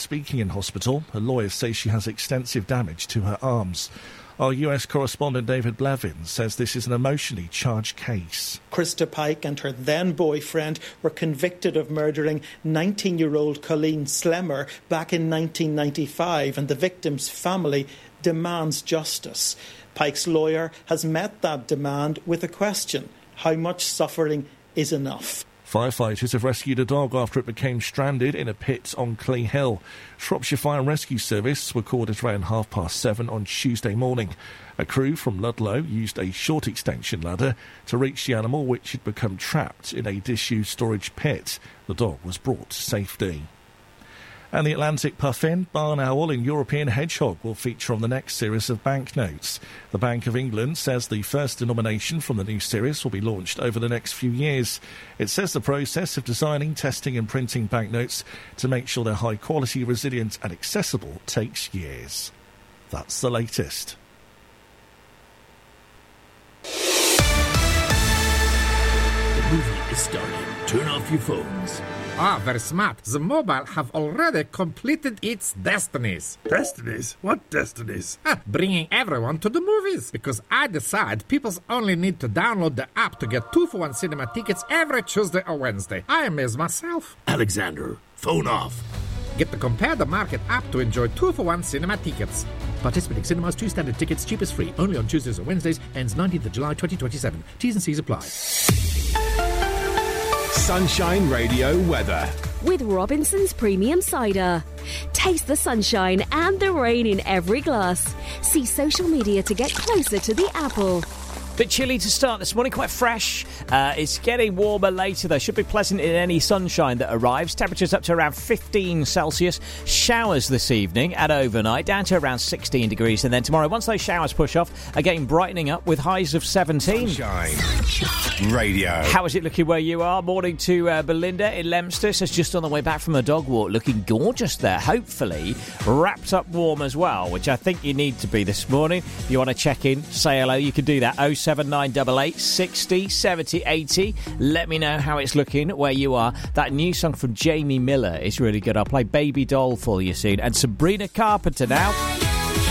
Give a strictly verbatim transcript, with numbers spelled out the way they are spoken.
speaking in hospital. Her lawyers say she has extensive damage to her arms. Our U S correspondent David Blevins says this is an emotionally charged case. Krista Pike and her then-boyfriend were convicted of murdering nineteen-year-old Colleen Slemmer back in nineteen ninety-five, and the victim's family demands justice. Pike's lawyer has met that demand with a question: how much suffering is enough? Firefighters have rescued a dog after it became stranded in a pit on Clee Hill. Shropshire Fire and Rescue Service were called at around half past seven on Tuesday morning. A crew from Ludlow used a short extension ladder to reach the animal, which had become trapped in a disused storage pit. The dog was brought to safety. And the Atlantic puffin, barn owl and European hedgehog will feature on the next series of banknotes. The Bank of England says the first denomination from the new series will be launched over the next few years. It says the process of designing, testing and printing banknotes to make sure they're high quality, resilient and accessible takes years. That's the latest. The movie is starting. Turn off your phones. Ah, very smart. The mobile have already completed its destinies. Destinies? What destinies? Ah, bringing everyone to the movies. Because I decide people only need to download the app to get two for one cinema tickets every Tuesday or Wednesday. I amaze myself. Alexander, phone off. Get the Compare the Market app to enjoy two for one cinema tickets. Participating cinemas, two standard tickets, cheapest free. Only on Tuesdays or Wednesdays. Ends nineteenth of July twenty twenty-seven. T's and C's apply. Sunshine Radio weather. With Robinson's Premium Cider. Taste the sunshine and the rain in every glass. See social media to get closer to the apple. Bit chilly to start this morning, quite fresh. Uh, it's getting warmer later, though. Should be pleasant in any sunshine that arrives. Temperatures up to around fifteen Celsius. Showers this evening and overnight, down to around sixteen degrees. And then tomorrow, once those showers push off, again brightening up with highs of seventeen. Sunshine, Sunshine Radio. How is it looking where you are? Morning to uh, Belinda in Leominster. Says just on the way back from a dog walk. Looking gorgeous there. Hopefully wrapped up warm as well, which I think you need to be this morning. If you want to check in, say hello, you can do that. oh seven nine eight eight, sixty, seventy, eighty. Let me know how it's looking where you are. That new song from Jamie Miller is really good. I'll play Baby Doll for you soon. And Sabrina Carpenter now.